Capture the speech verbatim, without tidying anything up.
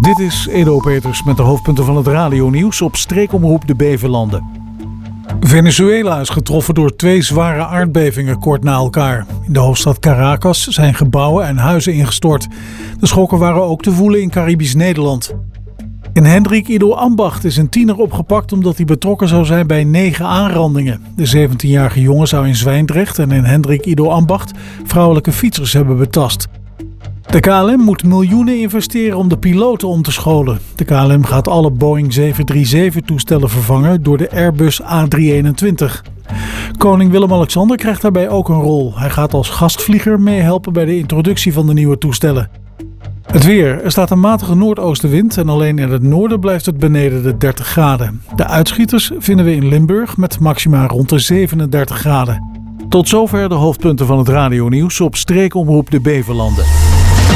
Dit is Edo Peters met de hoofdpunten van het radionieuws op streekomroep de Bevelanden. Venezuela is getroffen door twee zware aardbevingen kort na elkaar. In de hoofdstad Caracas zijn gebouwen en huizen ingestort. De schokken waren ook te voelen in Caribisch Nederland. In Hendrik Ido Ambacht is een tiener opgepakt omdat hij betrokken zou zijn bij negen aanrandingen. De zeventienjarige jongen zou in Zwijndrecht en in Hendrik Ido Ambacht vrouwelijke fietsers hebben betast. De K L M moet miljoenen investeren om de piloten om te scholen. De K L M gaat alle Boeing zeven drie zeven toestellen vervangen door de Airbus A driehonderdeenentwintig. Koning Willem-Alexander krijgt daarbij ook een rol. Hij gaat als gastvlieger meehelpen bij de introductie van de nieuwe toestellen. Het weer. Er staat een matige noordoostenwind en alleen in het noorden blijft het beneden de dertig graden. De uitschieters vinden we in Limburg met maxima rond de zevenendertig graden. Tot zover de hoofdpunten van het radionieuws op streekomroep de Bevelanden.